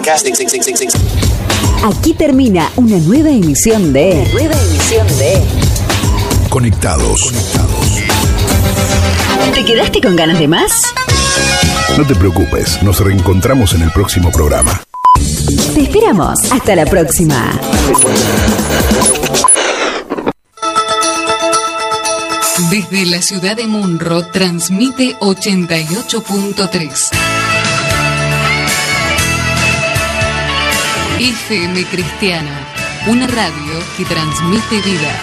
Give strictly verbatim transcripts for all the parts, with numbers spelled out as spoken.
Broadcasting. Aquí termina una nueva emisión de... Una nueva emisión de... Conectados. Conectados. ¿Te quedaste con ganas de más? No te preocupes, nos reencontramos en el próximo programa. Te esperamos. Hasta la próxima. Desde la ciudad de Munro transmite ochenta y ocho punto tres. F M Cristiana, una radio que transmite vida.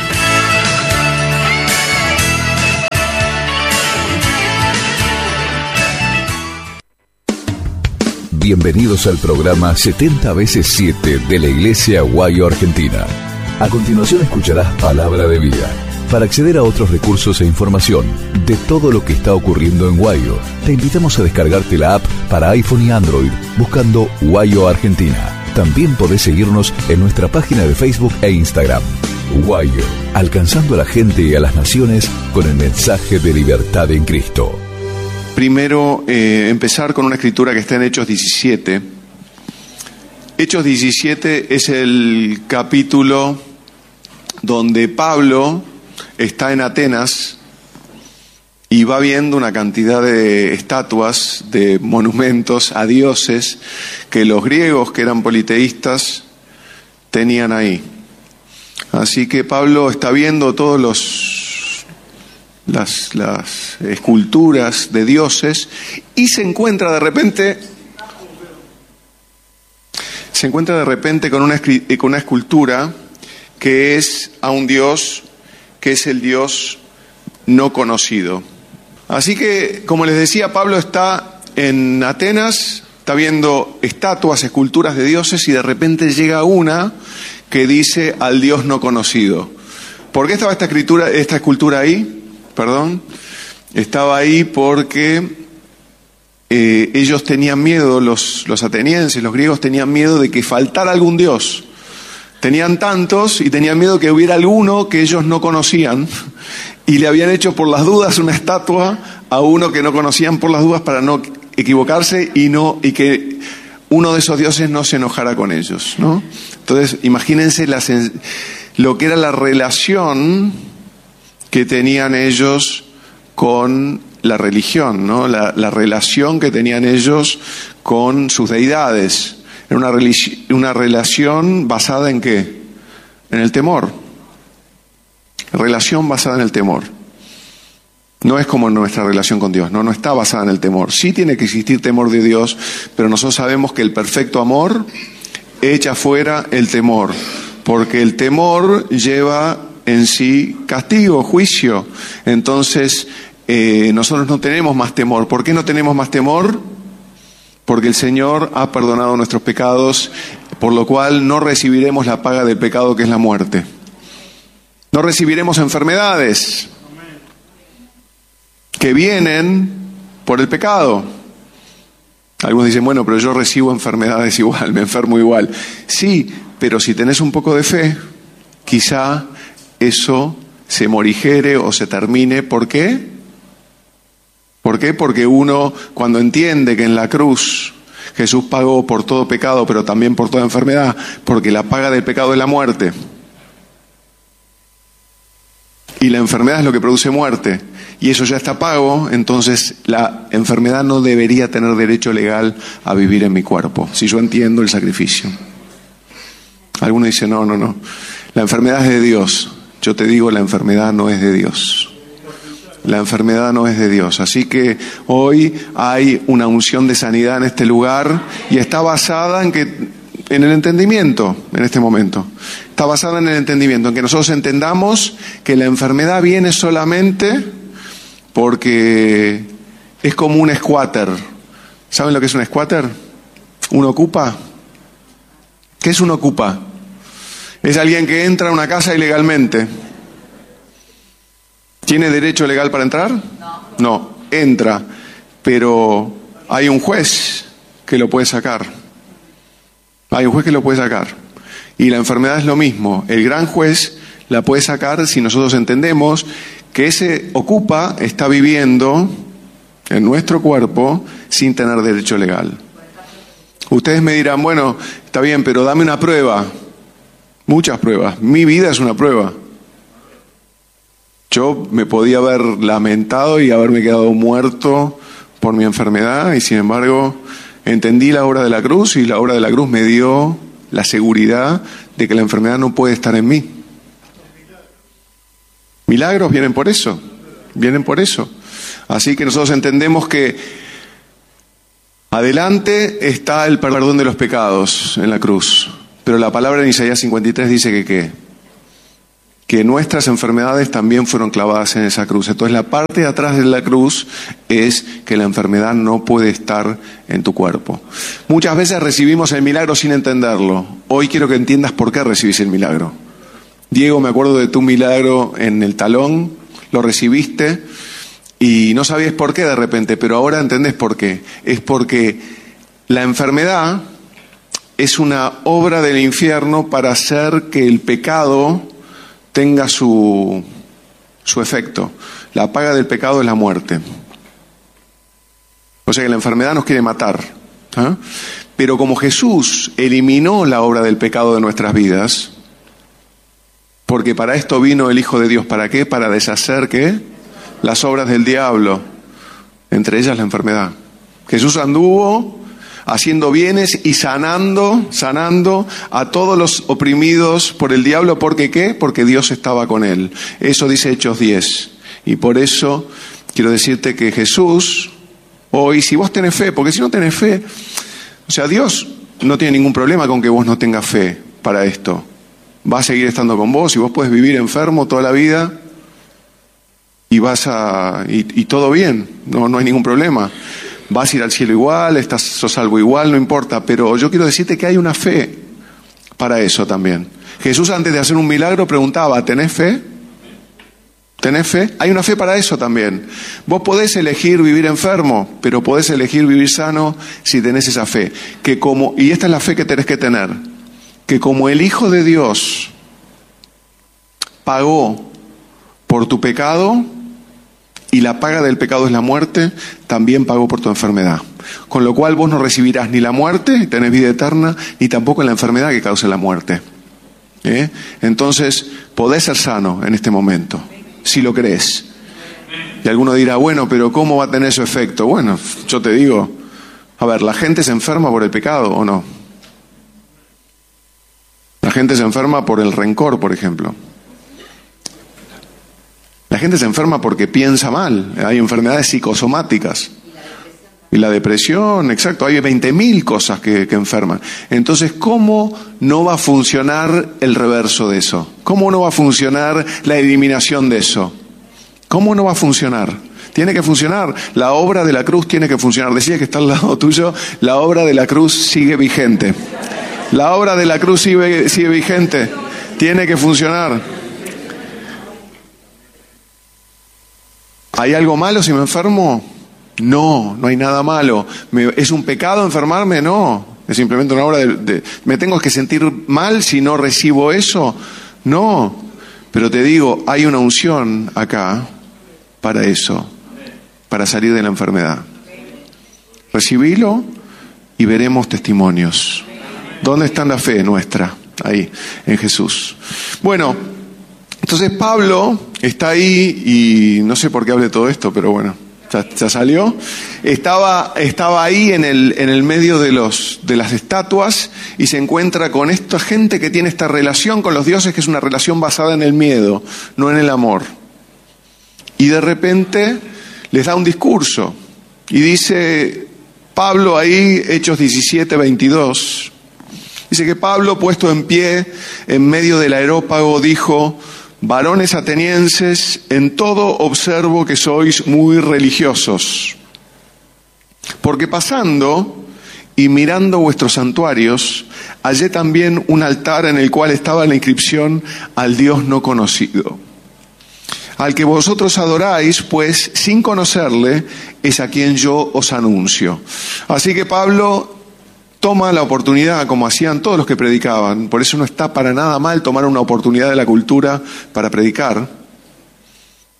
Bienvenidos al programa setenta veces siete de la Iglesia Guayo Argentina. A continuación escucharás Palabra de Vida. Para acceder a otros recursos e información de todo lo que está ocurriendo en Guayo, te invitamos a descargarte la app para iPhone y Android buscando Guayo Argentina. También podés seguirnos en nuestra página de Facebook e Instagram. Guayo, alcanzando a la gente y a las naciones con el mensaje de libertad en Cristo. Primero, eh, empezar con una escritura que está en Hechos diecisiete. Hechos diecisiete es el capítulo donde Pablo está en Atenas y va viendo una cantidad de estatuas, de monumentos a dioses que los griegos, que eran politeístas, tenían ahí. Así que Pablo está viendo todos los Las, las esculturas de dioses y se encuentra de repente se encuentra de repente con una, con una escultura que es a un dios que es el dios no conocido. Así que, como les decía, Pablo está en Atenas, está viendo estatuas, esculturas de dioses y de repente llega una que dice al dios no conocido. ¿Por qué estaba esta escritura, esta escultura ahí? Perdón, estaba ahí porque eh, ellos tenían miedo, los, los atenienses, los griegos tenían miedo de que faltara algún dios. Tenían tantos y tenían miedo que hubiera alguno que ellos no conocían y le habían hecho por las dudas una estatua a uno que no conocían por las dudas para no equivocarse y, no, y que uno de esos dioses no se enojara con ellos, ¿no? Entonces, imagínense la, lo que era la relación que tenían ellos con la religión, ¿no? La, la relación que tenían ellos con sus deidades. Era una, religi- una relación basada en ¿qué? En el temor. Relación basada en el temor. No es como nuestra relación con Dios, no, no está basada en el temor. Sí tiene que existir temor de Dios, pero nosotros sabemos que el perfecto amor echa fuera el temor, porque el temor lleva en sí castigo, juicio. Entonces eh, nosotros no tenemos más temor. ¿Por qué no tenemos más temor? Porque el Señor ha perdonado nuestros pecados, por lo cual no recibiremos la paga del pecado, que es la muerte. No recibiremos enfermedades que vienen por el pecado. Algunos dicen, bueno, pero yo recibo enfermedades igual, me enfermo igual. Sí, pero si tenés un poco de fe, quizá eso se morigere o se termine. ¿Por qué? ¿Por qué? Porque uno, cuando entiende que en la cruz Jesús pagó por todo pecado, pero también por toda enfermedad, porque la paga del pecado es la muerte. Y la enfermedad es lo que produce muerte. Y eso ya está pago, entonces la enfermedad no debería tener derecho legal a vivir en mi cuerpo, si yo entiendo el sacrificio. Algunos dicen, no, no, no. La enfermedad es de Dios. Yo te digo, la enfermedad no es de Dios. La enfermedad no es de Dios. Así que hoy hay una unción de sanidad en este lugar y está basada en que en el entendimiento, en este momento. Está basada en el entendimiento, en que nosotros entendamos que la enfermedad viene solamente porque es como un squatter. ¿Saben lo que es un squatter? ¿Un ocupa? ¿Qué es un ocupa? Es alguien que entra a una casa ilegalmente. ¿Tiene derecho legal para entrar? No. No, entra, pero hay un juez que lo puede sacar. Hay un juez que lo puede sacar. Y la enfermedad es lo mismo. El gran juez la puede sacar si nosotros entendemos que ese ocupa está viviendo en nuestro cuerpo sin tener derecho legal. Ustedes me dirán, bueno, está bien, pero dame una prueba. Muchas pruebas. Mi vida es una prueba. Yo me podía haber lamentado y haberme quedado muerto por mi enfermedad, y sin embargo entendí la obra de la cruz, y la obra de la cruz me dio la seguridad de que la enfermedad no puede estar en mí. Milagros vienen por eso, vienen por eso. Así que nosotros entendemos que adelante está el perdón de los pecados en la cruz, pero la palabra en Isaías cincuenta y tres dice que ¿qué? Que nuestras enfermedades también fueron clavadas en esa cruz. Entonces la parte de atrás de la cruz es que la enfermedad no puede estar en tu cuerpo. Muchas veces recibimos el milagro sin entenderlo. Hoy quiero que entiendas por qué recibís el milagro. Diego, me acuerdo de tu milagro en el talón, lo recibiste y no sabías por qué de repente, pero ahora entendés por qué. Es porque la enfermedad es una obra del infierno para hacer que el pecado tenga su, su efecto. La paga del pecado es la muerte. O sea que la enfermedad nos quiere matar. ¿eh? Pero como Jesús eliminó la obra del pecado de nuestras vidas, porque para esto vino el Hijo de Dios. ¿Para qué? Para deshacer, ¿qué? Las obras del diablo, entre ellas la enfermedad. Jesús anduvo haciendo bienes y sanando, sanando a todos los oprimidos por el diablo. ¿Por qué qué? Porque Dios estaba con él. Eso dice Hechos diez. Y por eso quiero decirte que Jesús, hoy, si vos tenés fe, porque si no tenés fe, o sea, Dios no tiene ningún problema con que vos no tengas fe para esto. Va a seguir estando con vos y vos puedes vivir enfermo toda la vida y vas a y, y todo bien, no, no hay ningún problema. Vas a ir al cielo igual, estás, sos salvo igual, no importa, pero yo quiero decirte que hay una fe para eso también. Jesús, antes de hacer un milagro, preguntaba, ¿tenés fe? ¿Tenés fe? Hay una fe para eso también. Vos podés elegir vivir enfermo, pero podés elegir vivir sano si tenés esa fe. Que como, y esta es la fe que tenés que tener, que como el Hijo de Dios pagó por tu pecado, y la paga del pecado es la muerte, también pagó por tu enfermedad. Con lo cual vos no recibirás ni la muerte, tenés vida eterna, ni tampoco la enfermedad que cause la muerte. ¿Eh? Entonces, podés ser sano en este momento, si lo crees. Y alguno dirá, bueno, pero ¿cómo va a tener su efecto? Bueno, yo te digo, a ver, ¿la gente se enferma por el pecado o no? La gente se enferma por el rencor, por ejemplo. La gente se enferma porque piensa mal. Hay enfermedades psicosomáticas. Y la depresión, exacto. Hay veinte mil cosas que, que enferman. Entonces, ¿cómo no va a funcionar el reverso de eso? ¿Cómo no va a funcionar la eliminación de eso? ¿Cómo no va a funcionar? Tiene que funcionar. La obra de la cruz tiene que funcionar. Decía que está al lado tuyo, la obra de la cruz sigue vigente. La obra de la cruz sigue, sigue vigente. Tiene que funcionar. ¿Hay algo malo si me enfermo? No, no hay nada malo. ¿Me, ¿Es un pecado enfermarme? No. ¿Es simplemente una obra de, de... ¿Me tengo que sentir mal si no recibo eso? No. Pero te digo, hay una unción acá para eso, para salir de la enfermedad. Recibilo y veremos testimonios. ¿Dónde está la fe nuestra? Ahí, en Jesús. Bueno, entonces Pablo está ahí y no sé por qué hable todo esto, pero bueno, ya, ya salió. Estaba, estaba ahí en el, en el medio de, los, de las estatuas y se encuentra con esta gente que tiene esta relación con los dioses, que es una relación basada en el miedo, no en el amor. Y de repente les da un discurso y dice Pablo ahí, Hechos diecisiete, veintidós, dice que Pablo, puesto en pie en medio del areópago, dijo: varones atenienses, en todo observo que sois muy religiosos, porque pasando y mirando vuestros santuarios, hallé también un altar en el cual estaba la inscripción: al Dios no conocido. Al que vosotros adoráis, pues sin conocerle, es a quien yo os anuncio. Así que Pablo toma la oportunidad, como hacían todos los que predicaban. Por eso no está para nada mal tomar una oportunidad de la cultura para predicar.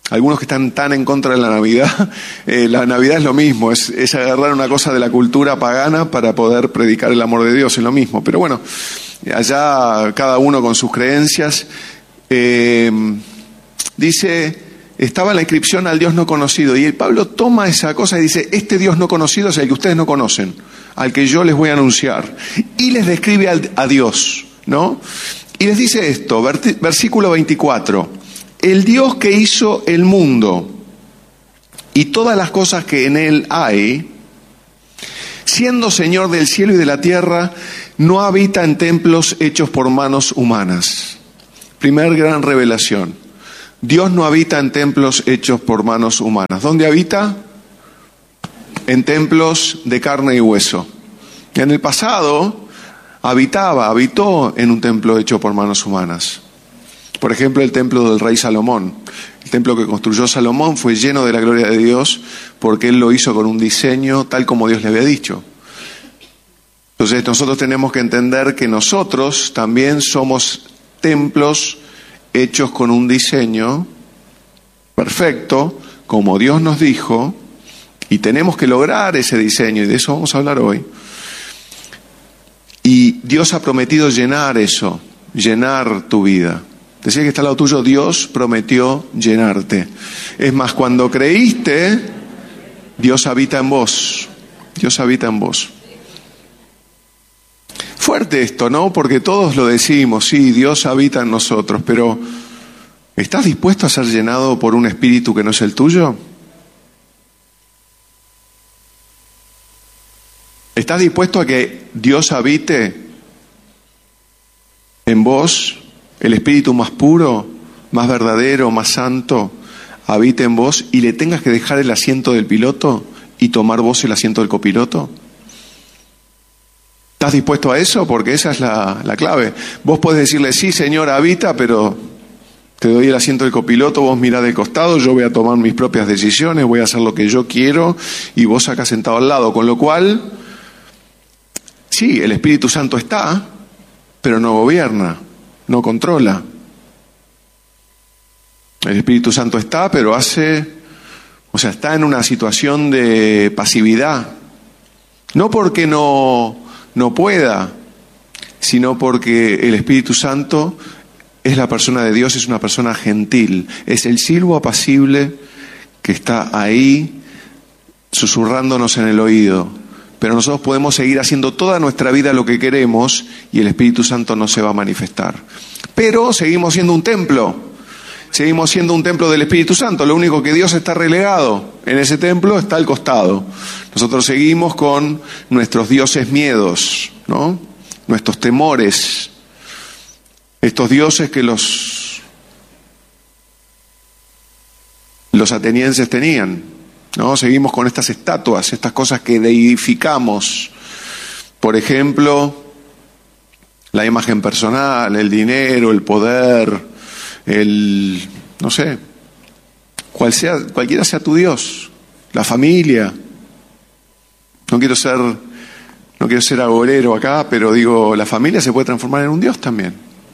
Algunos que están tan en contra de la Navidad, eh, la Navidad es lo mismo, es, es agarrar una cosa de la cultura pagana para poder predicar el amor de Dios, es lo mismo. Pero bueno, allá cada uno con sus creencias. Eh, dice, estaba la inscripción al Dios no conocido, y el Pablo toma esa cosa y dice, este Dios no conocido es el que ustedes no conocen, al que yo les voy a anunciar. Y les describe al, a Dios, ¿no? Y les dice esto, versículo veinticuatro. El Dios que hizo el mundo y todas las cosas que en él hay, siendo Señor del cielo y de la tierra, no habita en templos hechos por manos humanas. Primer gran revelación. Dios no habita en templos hechos por manos humanas. ¿Dónde habita? En templos de carne y hueso. En el pasado habitaba, habitó en un templo hecho por manos humanas. Por ejemplo, el templo del rey Salomón. El templo que construyó Salomón fue lleno de la gloria de Dios porque él lo hizo con un diseño tal como Dios le había dicho. Entonces nosotros tenemos que entender que nosotros también somos templos hechos con un diseño perfecto, como Dios nos dijo, y tenemos que lograr ese diseño, y de eso vamos a hablar hoy. Y Dios ha prometido llenar eso, llenar tu vida. Decía que está al lado tuyo, Dios prometió llenarte. Es más, cuando creíste, Dios habita en vos. Dios habita en vos. Fuerte esto, ¿no? Porque todos lo decimos, sí, Dios habita en nosotros, pero ¿estás dispuesto a ser llenado por un espíritu que no es el tuyo? ¿Estás dispuesto a que Dios habite en vos? El espíritu más puro, más verdadero, más santo, habite en vos y le tengas que dejar el asiento del piloto y tomar vos el asiento del copiloto. ¿Estás dispuesto a eso? Porque esa es la, la clave. Vos podés decirle, sí, Señor, habita, pero te doy el asiento del copiloto, vos mirá de costado, yo voy a tomar mis propias decisiones, voy a hacer lo que yo quiero y vos acá sentado al lado. Con lo cual, sí, el Espíritu Santo está, pero no gobierna. No controla. El Espíritu Santo está, pero hace, o sea, está en una situación de pasividad. No porque no, no pueda, sino porque el Espíritu Santo es la persona de Dios, es una persona gentil. Es el silbo apacible que está ahí susurrándonos en el oído. Pero nosotros podemos seguir haciendo toda nuestra vida lo que queremos y el Espíritu Santo no se va a manifestar. Pero seguimos siendo un templo, seguimos siendo un templo del Espíritu Santo. Lo único que Dios está relegado en ese templo está al costado. Nosotros seguimos con nuestros dioses miedos, ¿no? Nuestros temores, estos dioses que los, los atenienses tenían. ¿No? Seguimos con estas estatuas, estas cosas que deificamos. Por ejemplo, la imagen personal, el dinero, el poder, el, no sé, cual sea, cualquiera sea tu Dios, la familia. No quiero ser, no quiero ser agorero acá, pero digo, la familia se puede transformar en un Dios también.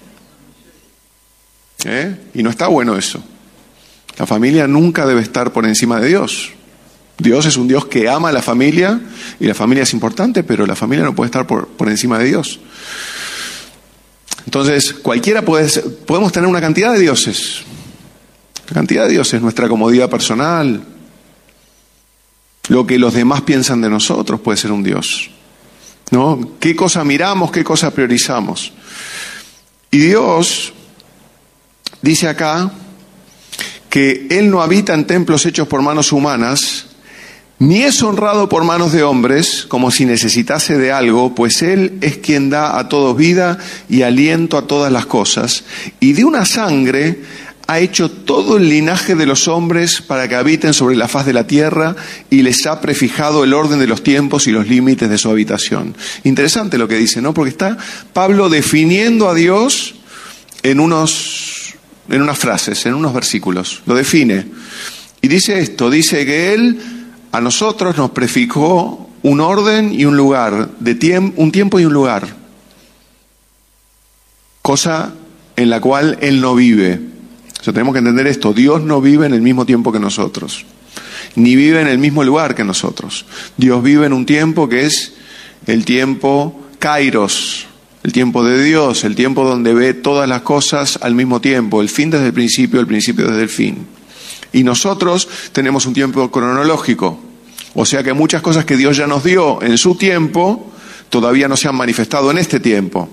¿Eh? Y no está bueno eso. La familia nunca debe estar por encima de Dios. Dios es un Dios que ama a la familia y la familia es importante, pero la familia no puede estar por, por encima de Dios. Entonces, cualquiera puede ser, podemos tener una cantidad de dioses. La cantidad de dioses, nuestra comodidad personal, lo que los demás piensan de nosotros puede ser un Dios, ¿no? ¿Qué cosa miramos, qué cosa priorizamos? Y Dios dice acá que Él no habita en templos hechos por manos humanas, ni es honrado por manos de hombres, como si necesitase de algo, pues Él es quien da a todos vida y aliento a todas las cosas, y de una sangre ha hecho todo el linaje de los hombres para que habiten sobre la faz de la tierra, y les ha prefijado el orden de los tiempos y los límites de su habitación. Interesante lo que dice, ¿no? Porque está Pablo definiendo a Dios en unos, en unas frases, en unos versículos. Lo define. Y dice esto, dice que Él a nosotros nos prefijó un orden y un lugar, de tiemp- un tiempo y un lugar. Cosa en la cual Él no vive. O sea, tenemos que entender esto. Dios no vive en el mismo tiempo que nosotros, ni vive en el mismo lugar que nosotros. Dios vive en un tiempo que es el tiempo Kairos, el tiempo de Dios, el tiempo donde ve todas las cosas al mismo tiempo, el fin desde el principio, el principio desde el fin. Y nosotros tenemos un tiempo cronológico, o sea que muchas cosas que Dios ya nos dio en su tiempo todavía no se han manifestado en este tiempo.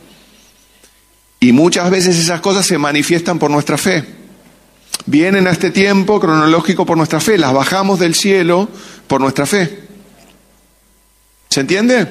Y muchas veces esas cosas se manifiestan por nuestra fe. Vienen a este tiempo cronológico por nuestra fe, las bajamos del cielo por nuestra fe. ¿Se entiende?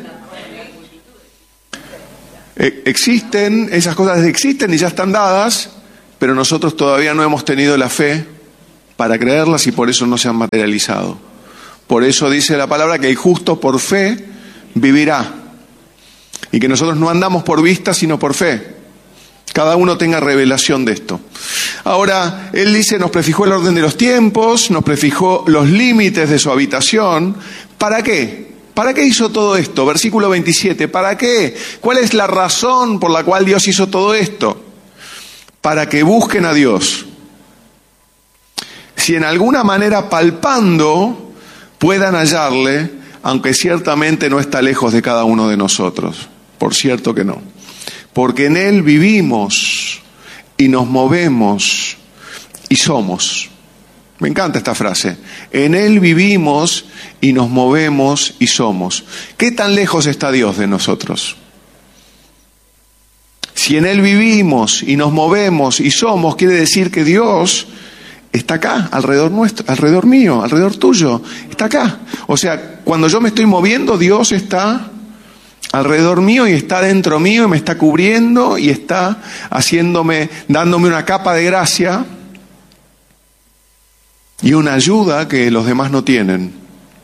Existen, esas cosas existen y ya están dadas, pero nosotros todavía no hemos tenido la fe para creerlas y por eso no se han materializado. Por eso dice la palabra que el justo por fe vivirá. Y que nosotros no andamos por vista sino por fe. Cada uno tenga revelación de esto. Ahora, él dice, nos prefijó el orden de los tiempos, nos prefijó los límites de su habitación. ¿Para qué? ¿Para qué hizo todo esto? Versículo veintisiete, ¿para qué? ¿Cuál es la razón por la cual Dios hizo todo esto? Para que busquen a Dios. Si en alguna manera palpando puedan hallarle, aunque ciertamente no está lejos de cada uno de nosotros. Por cierto que no. Porque en Él vivimos y nos movemos y somos. Me encanta esta frase. En Él vivimos y nos movemos y somos. ¿Qué tan lejos está Dios de nosotros? Si en Él vivimos y nos movemos y somos, quiere decir que Dios está acá, alrededor nuestro, alrededor mío, alrededor tuyo. Está acá. O sea, cuando yo me estoy moviendo, Dios está alrededor mío y está dentro mío y me está cubriendo y está haciéndome, dándome una capa de gracia y una ayuda que los demás no tienen.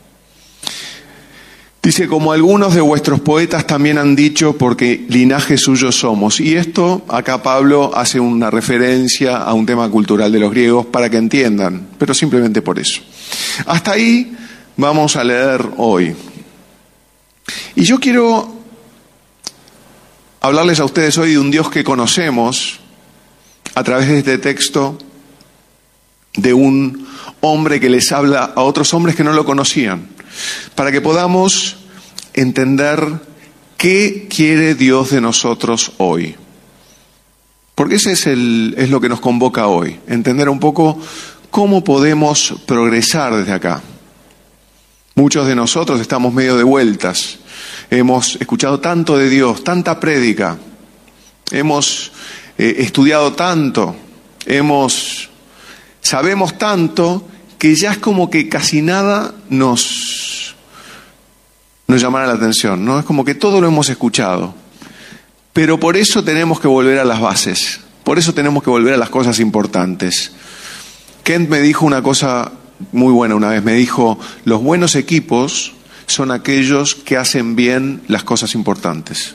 Dice, como algunos de vuestros poetas también han dicho, porque linaje suyo somos. Y esto, acá Pablo hace una referencia a un tema cultural de los griegos para que entiendan, pero simplemente por eso. Hasta ahí vamos a leer hoy. Y yo quiero hablarles a ustedes hoy de un Dios que conocemos a través de este texto, de un hombre que les habla a otros hombres que no lo conocían, para que podamos entender qué quiere Dios de nosotros hoy. Porque ese es, el, es lo que nos convoca hoy, entender un poco cómo podemos progresar desde acá. Muchos de nosotros estamos medio de vueltas. Hemos escuchado tanto de Dios, tanta prédica, hemos eh, estudiado tanto, hemos, sabemos tanto que ya es como que casi nada nos, nos llamará la atención, ¿no? Es como que todo lo hemos escuchado. Pero por eso tenemos que volver a las bases, por eso tenemos que volver a las cosas importantes. Kent me dijo una cosa muy buena una vez, me dijo, los buenos equipos son aquellos que hacen bien las cosas importantes.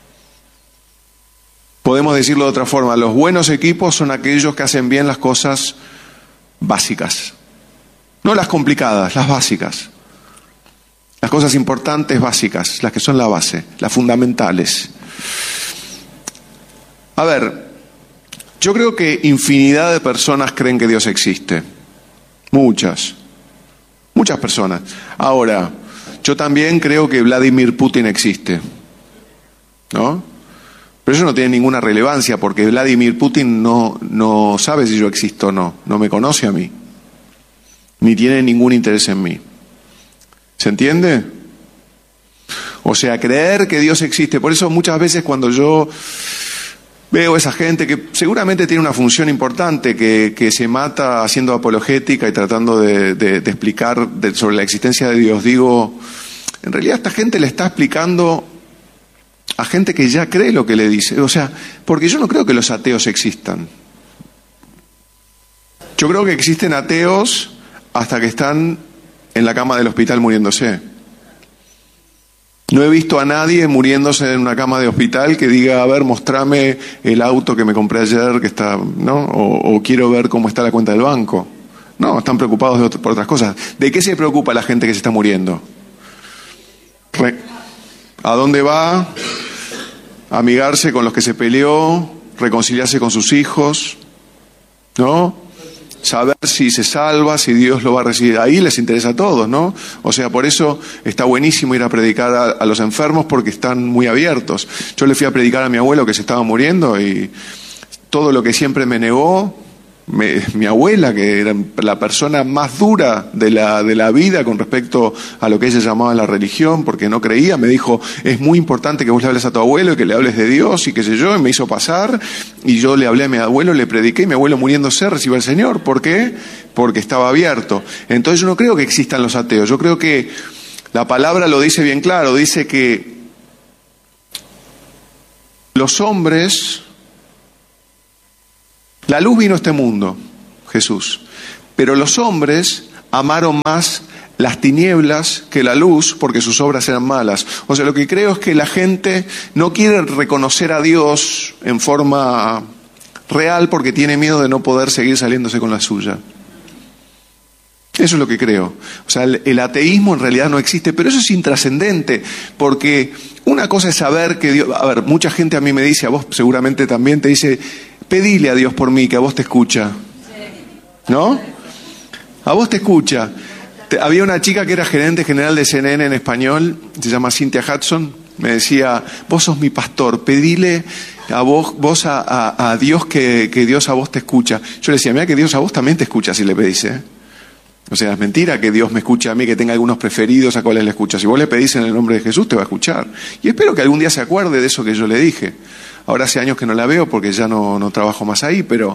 Podemos decirlo de otra forma, los buenos equipos son aquellos que hacen bien las cosas básicas. No las complicadas, las básicas. Las cosas importantes básicas, las que son la base, las fundamentales. A ver, yo creo que infinidad de personas creen que Dios existe. Muchas. Muchas personas. Ahora, yo también creo que Vladimir Putin existe, ¿no? Pero eso no tiene ninguna relevancia porque Vladimir Putin no, no sabe si yo existo o no, no me conoce a mí, ni tiene ningún interés en mí. ¿Se entiende? O sea, creer que Dios existe. Por eso muchas veces cuando yo veo esa gente que seguramente tiene una función importante, que, que se mata haciendo apologética y tratando de, de, de explicar de, sobre la existencia de Dios, digo, en realidad esta gente le está explicando a gente que ya cree lo que le dice. O sea, porque yo no creo que los ateos existan. Yo creo que existen ateos hasta que están en la cama del hospital muriéndose. No he visto a nadie muriéndose en una cama de hospital que diga, a ver, mostrame el auto que me compré ayer, que está, ¿no? O, o quiero ver cómo está la cuenta del banco. No, están preocupados de otro, por otras cosas. ¿De qué se preocupa la gente que se está muriendo? Re, ¿A dónde va? Amigarse con los que se peleó, reconciliarse con sus hijos, ¿no? Saber si se salva, si Dios lo va a recibir. Ahí les interesa a todos, ¿no? O sea, por eso está buenísimo ir a predicar a, a los enfermos, porque están muy abiertos. Yo le fui a predicar a mi abuelo que se estaba muriendo, y todo lo que siempre me negó, me, mi abuela, que era la persona más dura de la, de la vida con respecto a lo que ella llamaba la religión, porque no creía, me dijo, es muy importante que vos le hables a tu abuelo y que le hables de Dios y qué sé yo, y me hizo pasar, y yo le hablé a mi abuelo, le prediqué, y mi abuelo muriéndose recibió al Señor. ¿Por qué? Porque estaba abierto. Entonces yo no creo que existan los ateos, yo creo que la palabra lo dice bien claro, dice que los hombres... La luz vino a este mundo, Jesús, pero los hombres amaron más las tinieblas que la luz porque sus obras eran malas. O sea, lo que creo es que la gente no quiere reconocer a Dios en forma real porque tiene miedo de no poder seguir saliéndose con la suya. Eso es lo que creo. O sea, el, el ateísmo en realidad no existe, pero eso es intrascendente, porque una cosa es saber que Dios... A ver, mucha gente a mí me dice, a vos seguramente también te dice... Pedile a Dios por mí, que a vos te escucha. ¿No? A vos te escucha. Te, había una chica que era gerente general de C N N en español, se llama Cynthia Hudson, me decía, vos sos mi pastor, pedile a vos, vos a, a, a Dios que, que Dios a vos te escucha. Yo le decía, mira que Dios a vos también te escucha si le pedís, ¿eh? O sea, es mentira que Dios me escuche a mí, que tenga algunos preferidos a cuáles le escucha. Si vos le pedís en el nombre de Jesús, te va a escuchar. Y espero que algún día se acuerde de eso que yo le dije. Ahora hace años que no la veo porque ya no, no trabajo más ahí, pero,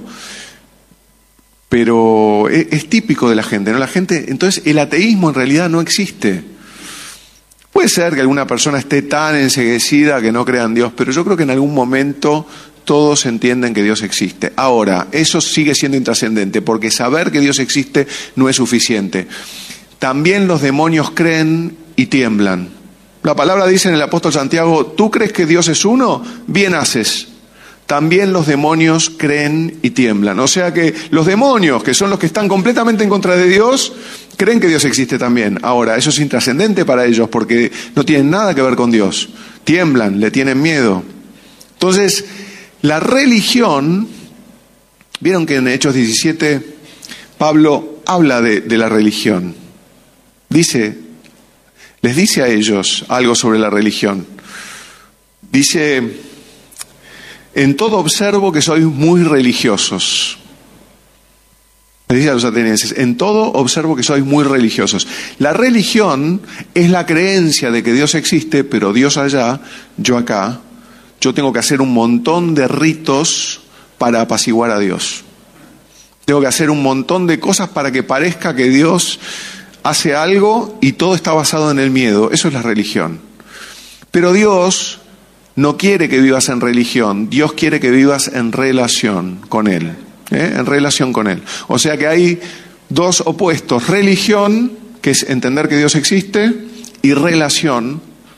pero es, es típico de la gente, ¿no? La gente, entonces el ateísmo en realidad no existe. Puede ser que alguna persona esté tan enceguecida que no crea en Dios, pero yo creo que en algún momento todos entienden que Dios existe. Ahora, eso sigue siendo intrascendente, porque saber que Dios existe no es suficiente. También los demonios creen y tiemblan. La palabra dice en el apóstol Santiago, ¿tú crees que Dios es uno? Bien haces. También los demonios creen y tiemblan. O sea que los demonios, que son los que están completamente en contra de Dios, creen que Dios existe también. Ahora, eso es intrascendente para ellos porque no tienen nada que ver con Dios. Tiemblan, le tienen miedo. Entonces, la religión, vieron que en Hechos diecisiete Pablo habla de, de la religión. Dice... Les dice a ellos algo sobre la religión. Dice, en todo observo que sois muy religiosos. Les dice a los atenienses, en todo observo que sois muy religiosos. La religión es la creencia de que Dios existe, pero Dios allá, yo acá. Yo tengo que hacer un montón de ritos para apaciguar a Dios. Tengo que hacer un montón de cosas para que parezca que Dios... hace algo y todo está basado en el miedo. Eso es la religión. Pero Dios no quiere que vivas en religión. Dios quiere que vivas en relación con Él. ¿eh? En relación con Él. O sea que hay dos opuestos. Religión, que es entender que Dios existe, y relación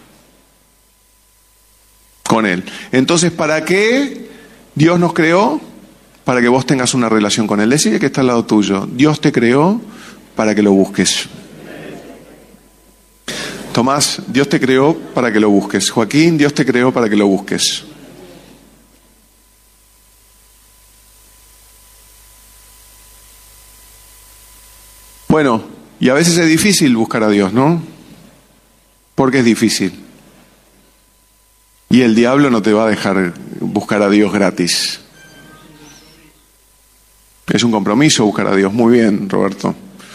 con Él. Entonces, ¿para qué Dios nos creó? Para que vos tengas una relación con Él. Decide que está al lado tuyo. Dios te creó para que lo busques. Tomás, Dios te creó para que lo busques. Joaquín, Dios te creó para que lo busques. Bueno, y a veces es difícil buscar a Dios, ¿no? Porque es difícil. Y el diablo no te va a dejar buscar a Dios gratis. Es un compromiso buscar a Dios. Muy bien, Roberto.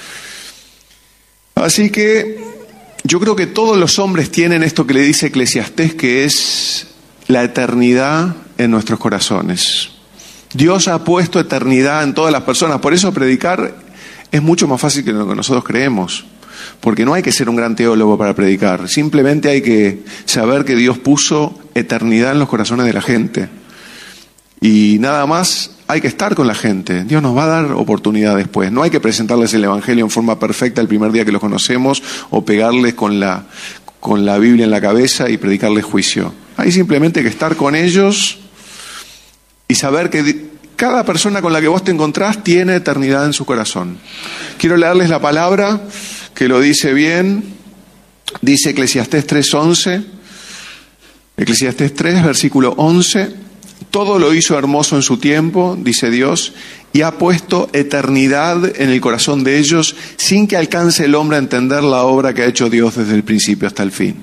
Así que yo creo que todos los hombres tienen esto que le dice Eclesiastés, que es la eternidad en nuestros corazones. Dios ha puesto eternidad en todas las personas. Por eso predicar es mucho más fácil que lo que nosotros creemos. Porque no hay que ser un gran teólogo para predicar. Simplemente hay que saber que Dios puso eternidad en los corazones de la gente. Y nada más hay que estar con la gente. Dios nos va a dar oportunidad después. No hay que presentarles el Evangelio en forma perfecta el primer día que los conocemos o pegarles con la, con la Biblia en la cabeza y predicarles juicio. Hay simplemente que estar con ellos y saber que cada persona con la que vos te encontrás tiene eternidad en su corazón. Quiero leerles la palabra que lo dice bien. Dice Eclesiastés tres once. Eclesiastés tres, versículo once. Todo lo hizo hermoso en su tiempo, dice Dios, y ha puesto eternidad en el corazón de ellos sin que alcance el hombre a entender la obra que ha hecho Dios desde el principio hasta el fin.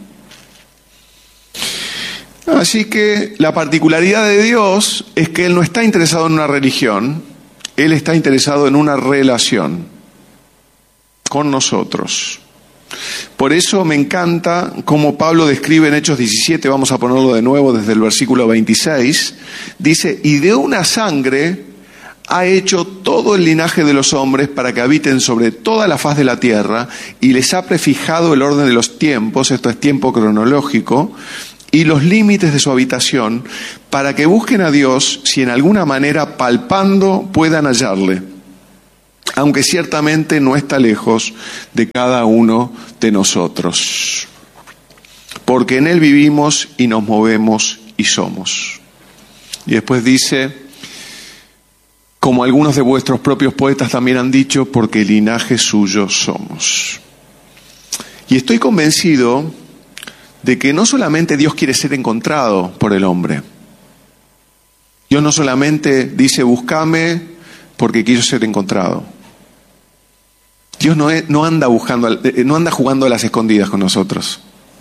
Así que la particularidad de Dios es que Él no está interesado en una religión, Él está interesado en una relación con nosotros. Por eso me encanta cómo Pablo describe en Hechos diecisiete, vamos a ponerlo de nuevo desde el versículo veintiséis, dice, y de una sangre ha hecho todo el linaje de los hombres para que habiten sobre toda la faz de la tierra y les ha prefijado el orden de los tiempos, esto es tiempo cronológico, y los límites de su habitación, para que busquen a Dios si en alguna manera palpando puedan hallarle, aunque ciertamente no está lejos de cada uno de nosotros, porque en Él vivimos y nos movemos y somos. Y después dice, como algunos de vuestros propios poetas también han dicho, porque linaje suyo somos. Y estoy convencido de que no solamente Dios quiere ser encontrado por el hombre. Dios no solamente dice, búscame porque quiero ser encontrado. Dios no, es, no anda buscando, no anda jugando a las escondidas con nosotros.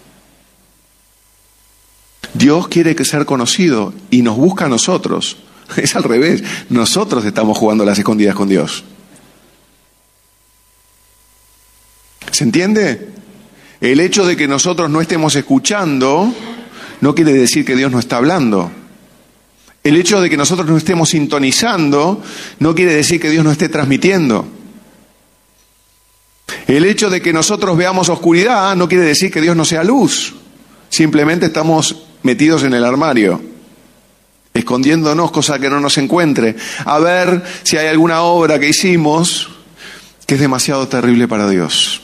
Dios quiere que ser conocido y nos busca a nosotros. Es al revés. Nosotros estamos jugando a las escondidas con Dios. ¿Se entiende? El hecho de que nosotros no estemos escuchando no quiere decir que Dios no está hablando. El hecho de que nosotros no estemos sintonizando no quiere decir que Dios no esté transmitiendo. El hecho de que nosotros veamos oscuridad no quiere decir que Dios no sea luz. Simplemente estamos metidos en el armario, escondiéndonos, cosa que no nos encuentre, a ver si hay alguna obra que hicimos que es demasiado terrible para Dios.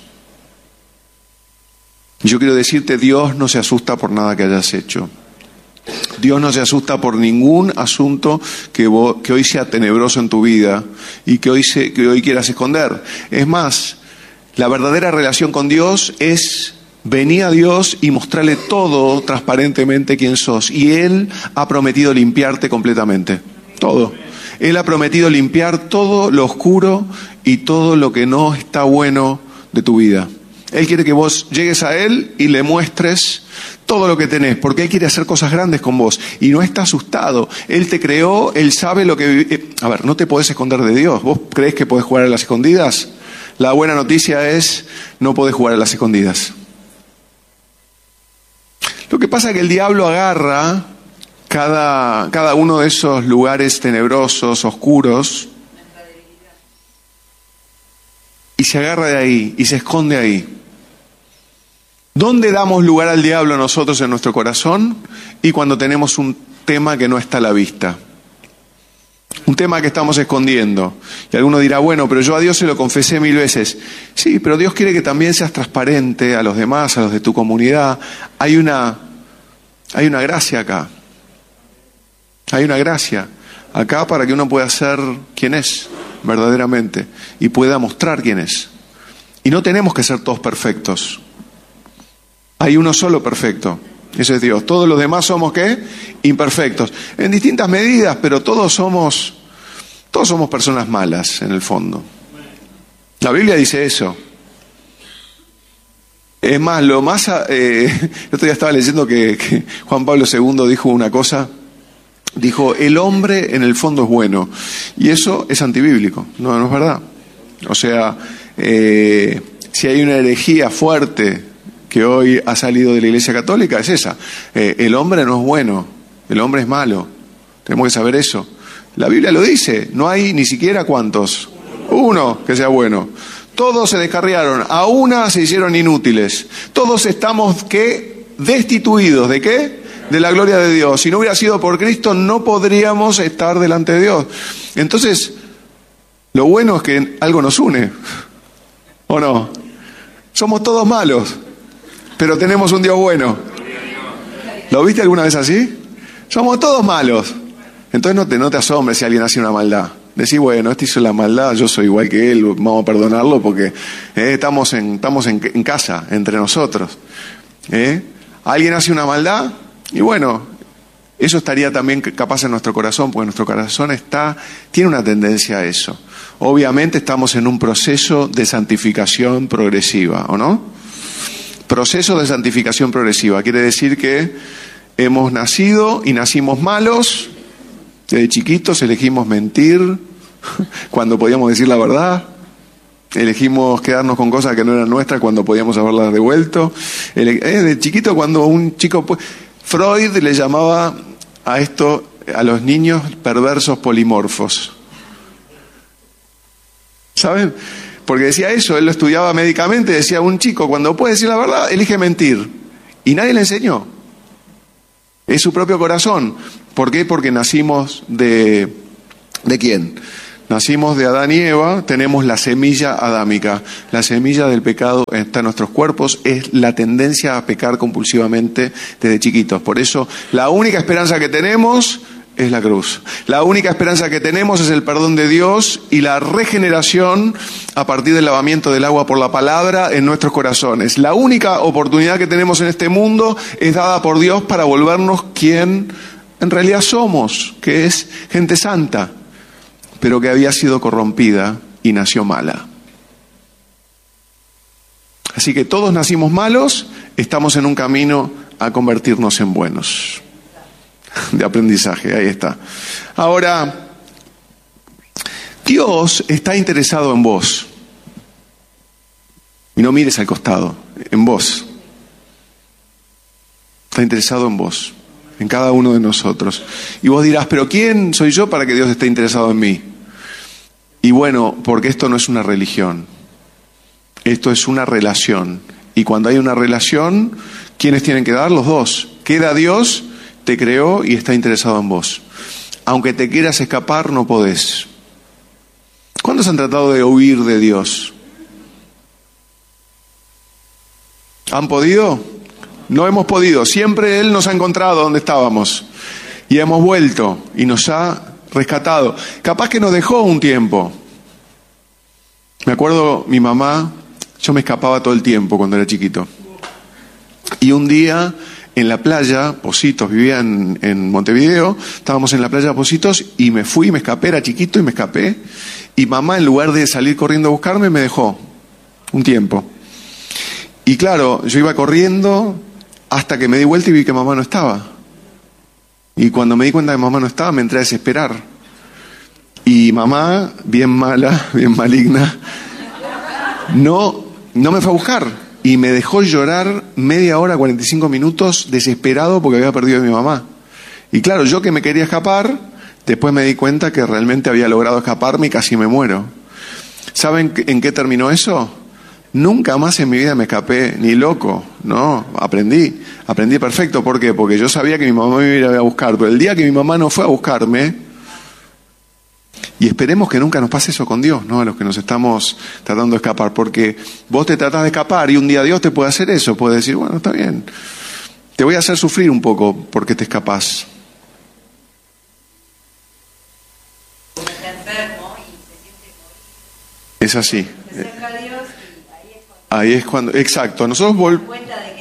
Yo quiero decirte, Dios no se asusta por nada que hayas hecho. Dios no se asusta por ningún asunto que, vos, que hoy sea tenebroso en tu vida y que hoy, se, que hoy quieras esconder. Es más, la verdadera relación con Dios es venir a Dios y mostrarle todo transparentemente quién sos. Y Él ha prometido limpiarte completamente. Todo. Él ha prometido limpiar todo lo oscuro y todo lo que no está bueno de tu vida. Él quiere que vos llegues a Él y le muestres todo lo que tenés, porque Él quiere hacer cosas grandes con vos y no está asustado. Él te creó, Él sabe lo que... A ver, no te podés esconder de Dios. ¿Vos creés que podés jugar a las escondidas? La buena noticia es, no podés jugar a las escondidas. Lo que pasa es que el diablo agarra cada, cada uno de esos lugares tenebrosos, oscuros, y se agarra de ahí y se esconde ahí. ¿Dónde damos lugar al diablo nosotros en nuestro corazón? Y cuando tenemos un tema que no está a la vista. Un tema que estamos escondiendo. Y alguno dirá, bueno, pero yo a Dios se lo confesé mil veces. Sí, pero Dios quiere que también seas transparente a los demás, a los de tu comunidad. Hay una, hay una gracia acá. Hay una gracia acá para que uno pueda ser quien es verdaderamente y pueda mostrar quién es. Y no tenemos que ser todos perfectos. Hay uno solo perfecto, ese es Dios. Todos los demás somos, ¿qué? Imperfectos. En distintas medidas, pero todos somos, todos somos personas malas en el fondo. La Biblia dice eso. Es más, lo más... Eh, el otro día estaba leyendo que, que Juan Pablo segundo dijo una cosa. Dijo, el hombre en el fondo es bueno. Y eso es antibíblico. No, no es verdad. O sea, eh, si hay una herejía fuerte que hoy ha salido de la Iglesia Católica, es esa. Eh, el hombre no es bueno, el hombre es malo. Tenemos que saber eso. La Biblia lo dice, no hay ni siquiera cuántos. Uno que sea bueno. Todos se descarriaron, a una se hicieron inútiles. Todos estamos, ¿qué? Destituidos. ¿De qué? De la gloria de Dios. Si no hubiera sido por Cristo, no podríamos estar delante de Dios. Entonces, lo bueno es que algo nos une. ¿O no? Somos todos malos, pero tenemos un Dios bueno. ¿Lo viste alguna vez así? Somos todos malos. Entonces no te, no te asombres si alguien hace una maldad. Decís, bueno, este hizo la maldad, yo soy igual que él, vamos a perdonarlo porque eh, estamos, en, estamos en, en casa, entre nosotros. ¿Eh? Alguien hace una maldad y bueno, eso estaría también capaz en nuestro corazón, porque nuestro corazón está, tiene una tendencia a eso. Obviamente estamos en un proceso de santificación progresiva, ¿o no? Proceso de santificación progresiva. Quiere decir que hemos nacido y nacimos malos, desde chiquitos elegimos mentir cuando podíamos decir la verdad. Elegimos quedarnos con cosas que no eran nuestras cuando podíamos haberlas devuelto. De chiquito, cuando un chico... Freud le llamaba a esto, a los niños perversos polimorfos. ¿Saben? Porque decía eso, él lo estudiaba médicamente, decía, un chico cuando puede decir la verdad, elige mentir. Y nadie le enseñó. Es su propio corazón. ¿Por qué? Porque nacimos de... ¿De quién? Nacimos de Adán y Eva, tenemos la semilla adámica. La semilla del pecado está en nuestros cuerpos, es la tendencia a pecar compulsivamente desde chiquitos. Por eso, la única esperanza que tenemos es la cruz. La única esperanza que tenemos es el perdón de Dios y la regeneración a partir del lavamiento del agua por la palabra en nuestros corazones. La única oportunidad que tenemos en este mundo es dada por Dios para volvernos quien en realidad somos, que es gente santa, pero que había sido corrompida y nació mala. Así que todos nacimos malos, estamos en un camino a convertirnos en buenos. De aprendizaje, ahí está. Ahora, Dios está interesado en vos. Y no mires al costado, en vos. Está interesado en vos, en cada uno de nosotros. Y vos dirás, ¿pero quién soy yo para que Dios esté interesado en mí? Y bueno, porque esto no es una religión, esto es una relación. Y cuando hay una relación, ¿quiénes tienen que dar? Los dos. Queda Dios, te creó y está interesado en vos. Aunque te quieras escapar, no podés. ¿Cuántos han tratado de huir de Dios? ¿Han podido? No hemos podido. Siempre Él nos ha encontrado donde estábamos. Y hemos vuelto y nos ha rescatado. Capaz que nos dejó un tiempo. Me acuerdo, mi mamá, yo me escapaba todo el tiempo cuando era chiquito. Y un día en la playa, Positos, vivía en, en Montevideo, estábamos en la playa Positos y me fui, me escapé, era chiquito y me escapé. Y mamá, en lugar de salir corriendo a buscarme, me dejó un tiempo. Y claro, yo iba corriendo hasta que me di vuelta y vi que mamá no estaba. Y cuando me di cuenta que mamá no estaba, me entré a desesperar. Y mamá, bien mala, bien maligna, no, no me fue a buscar. Y me dejó llorar media hora, cuarenta y cinco minutos, desesperado porque había perdido a mi mamá. Y claro, yo que me quería escapar, después me di cuenta que realmente había logrado escaparme y casi me muero. ¿Saben en qué terminó eso? Nunca más en mi vida me escapé, ni loco, no, aprendí, aprendí perfecto. ¿Por qué? Porque yo sabía que mi mamá me iba a buscar, pero el día que mi mamá no fue a buscarme, y esperemos que nunca nos pase eso con Dios, ¿no? A los que nos estamos tratando de escapar, porque vos te tratás de escapar y un día Dios te puede hacer eso, puede decir, bueno, está bien, te voy a hacer sufrir un poco porque te escapás. Es así. Ahí es cuando, exacto, nosotros volvemos.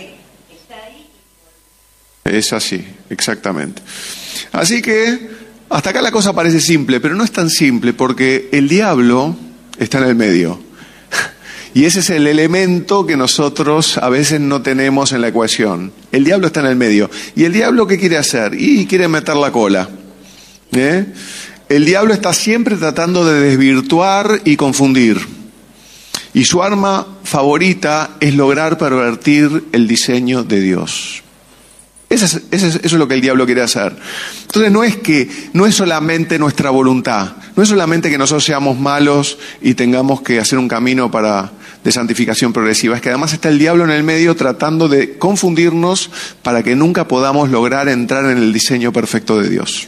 Es así, exactamente. Así que hasta acá la cosa parece simple, pero no es tan simple porque el diablo está en el medio. Y ese es el elemento que nosotros a veces no tenemos en la ecuación. El diablo está en el medio. ¿Y el diablo qué quiere hacer? Y quiere meter la cola. ¿Eh? El diablo está siempre tratando de desvirtuar y confundir. Y su arma favorita es lograr pervertir el diseño de Dios. Eso es, eso es, eso es lo que el diablo quiere hacer. Entonces no es que, no es solamente nuestra voluntad, no es solamente que nosotros seamos malos y tengamos que hacer un camino para, de santificación progresiva, es que además está el diablo en el medio tratando de confundirnos para que nunca podamos lograr entrar en el diseño perfecto de Dios.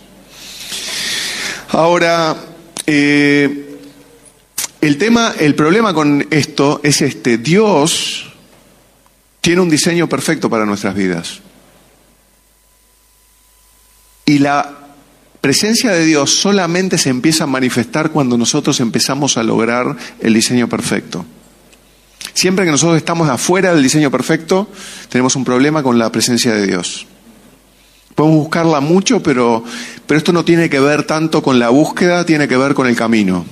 Ahora, eh, el tema, el problema con esto es este: Dios tiene un diseño perfecto para nuestras vidas. Y la presencia de Dios solamente se empieza a manifestar cuando nosotros empezamos a lograr el diseño perfecto. Siempre que nosotros estamos afuera del diseño perfecto, tenemos un problema con la presencia de Dios. Podemos buscarla mucho, pero, pero esto no tiene que ver tanto con la búsqueda, tiene que ver con el camino.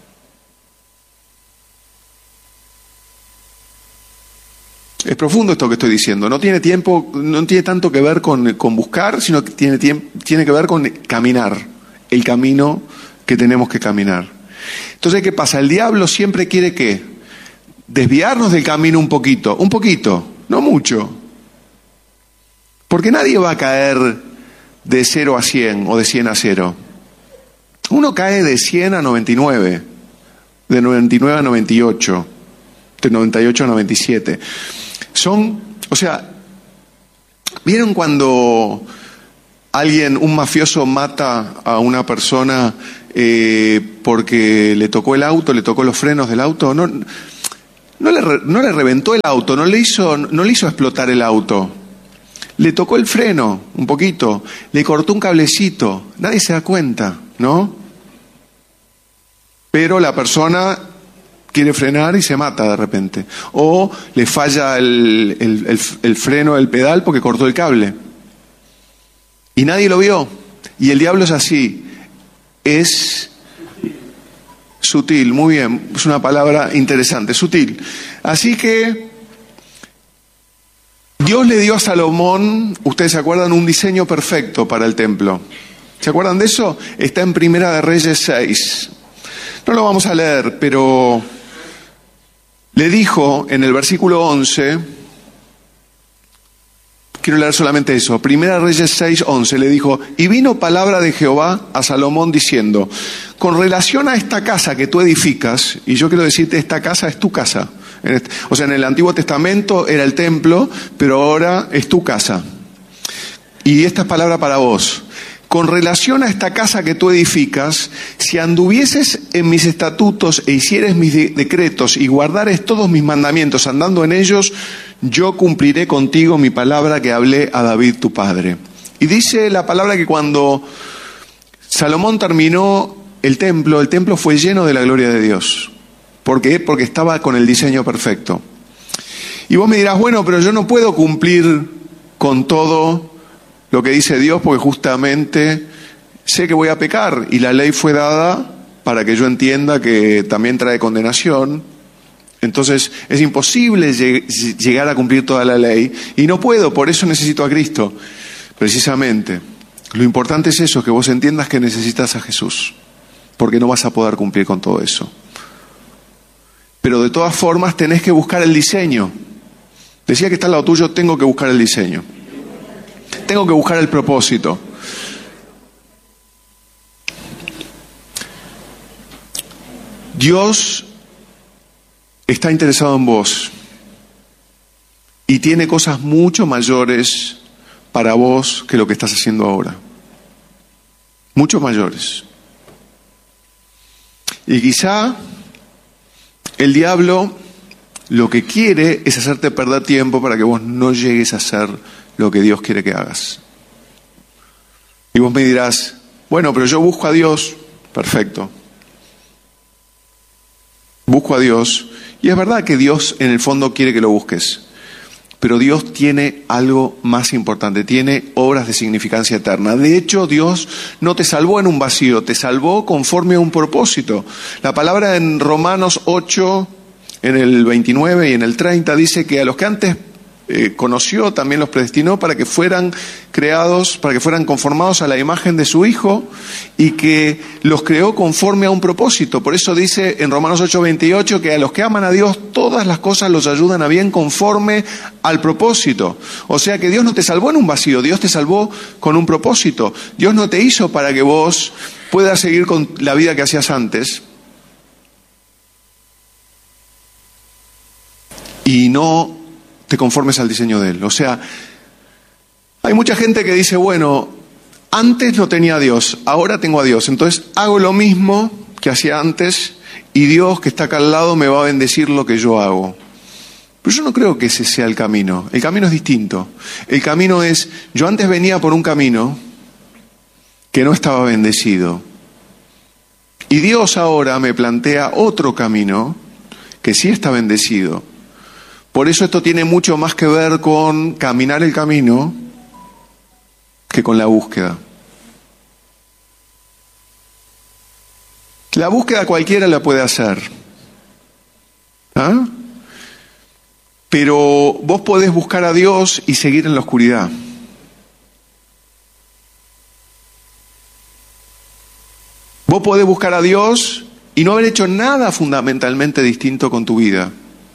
Es profundo esto que estoy diciendo. No tiene tiempo, no tiene tanto que ver con, con buscar, sino que tiene, tiene que ver con caminar, el camino que tenemos que caminar. Entonces, ¿qué pasa? El diablo siempre quiere ¿qué? Desviarnos del camino un poquito, un poquito, no mucho. Porque nadie va a caer de cero a cien o de cien a cero. Uno cae de cien a noventa y nueve, de noventa y nueve a noventa y ocho, de noventa y ocho a noventa y siete. Son, o sea, ¿vieron cuando alguien, un mafioso mata a una persona eh, porque le tocó el auto, le tocó los frenos del auto? No, no, le, no le reventó el auto, no le hizo, no le hizo explotar el auto. Le tocó el freno un poquito, le cortó un cablecito, nadie se da cuenta, ¿no? Pero la persona quiere frenar y se mata de repente. O le falla el, el, el, el freno del pedal porque cortó el cable. Y nadie lo vio. Y el diablo es así. Es sutil, muy bien. Es una palabra interesante, sutil. Así que Dios le dio a Salomón, ustedes se acuerdan, un diseño perfecto para el templo. ¿Se acuerdan de eso? Está en Primera de Reyes seis. No lo vamos a leer, pero le dijo en el versículo once, quiero leer solamente eso, Primera de Reyes seis, once, le dijo, y vino palabra de Jehová a Salomón diciendo, con relación a esta casa que tú edificas, y yo quiero decirte, esta casa es tu casa. En este, o sea, en el Antiguo Testamento era el templo, pero ahora es tu casa. Y esta es palabra para vos. Con relación a esta casa que tú edificas, si anduvieses en mis estatutos e hicieres mis de- decretos y guardares todos mis mandamientos andando en ellos, yo cumpliré contigo mi palabra que hablé a David tu padre. Y dice la palabra que cuando Salomón terminó el templo, el templo fue lleno de la gloria de Dios. ¿Por qué? Porque estaba con el diseño perfecto. Y vos me dirás, bueno, pero yo no puedo cumplir con todo lo que dice Dios porque justamente sé que voy a pecar y la ley fue dada para que yo entienda que también trae condenación. Entonces es imposible llegar a cumplir toda la ley y no puedo, por eso necesito a Cristo. Precisamente, lo importante es eso, que vos entiendas que necesitas a Jesús, porque no vas a poder cumplir con todo eso. Pero de todas formas tenés que buscar el diseño. Decía que está al lado tuyo, tengo que buscar el diseño. Tengo que buscar el propósito. Dios está interesado en vos y tiene cosas mucho mayores para vos que lo que estás haciendo ahora. Mucho mayores. Y quizá el diablo lo que quiere es hacerte perder tiempo para que vos no llegues a hacer lo que Dios quiere que hagas. Y vos me dirás, bueno, pero yo busco a Dios. Perfecto. Busco a Dios. Y es verdad que Dios en el fondo quiere que lo busques. Pero Dios tiene algo más importante, tiene obras de significancia eterna. De hecho, Dios no te salvó en un vacío, te salvó conforme a un propósito. La palabra en Romanos ocho, en el veintinueve y en el treinta, dice que a los que antes eh, conoció también los predestinó para que fueran creados, para que fueran conformados a la imagen de su Hijo y que los creó conforme a un propósito. Por eso dice en Romanos ocho, veintiocho que a los que aman a Dios todas las cosas los ayudan a bien conforme al propósito. O sea que Dios no te salvó en un vacío, Dios te salvó con un propósito. Dios no te hizo para que vos puedas seguir con la vida que hacías antes y no te conformes al diseño de Él. O sea, hay mucha gente que dice, bueno, antes no tenía a Dios, ahora tengo a Dios, entonces hago lo mismo que hacía antes y Dios que está acá al lado me va a bendecir lo que yo hago. Pero yo no creo que ese sea el camino. El camino es distinto. El camino es, yo antes venía por un camino que no estaba bendecido. Y Dios ahora me plantea otro camino que sí está bendecido. Por eso esto tiene mucho más que ver con caminar el camino que con la búsqueda. La búsqueda cualquiera la puede hacer. ¿Ah? Pero vos podés buscar a Dios y seguir en la oscuridad. Vos podés buscar a Dios y no haber hecho nada fundamentalmente distinto con tu vida.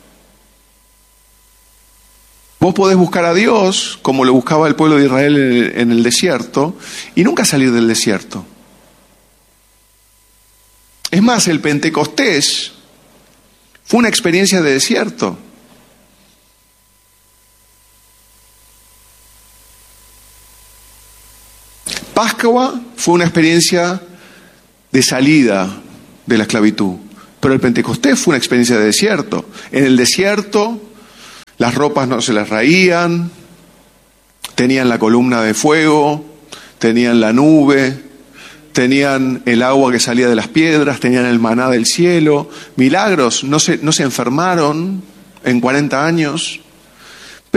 Vos podés buscar a Dios como lo buscaba el pueblo de Israel en el desierto y nunca salir del desierto. Es más, el Pentecostés fue una experiencia de desierto. Pascua fue una experiencia de salida de la esclavitud, pero el Pentecostés fue una experiencia de desierto. En el desierto las ropas no se les raían, tenían la columna de fuego, tenían la nube, tenían el agua que salía de las piedras, tenían el maná del cielo, milagros, no se, no se enfermaron en cuarenta años.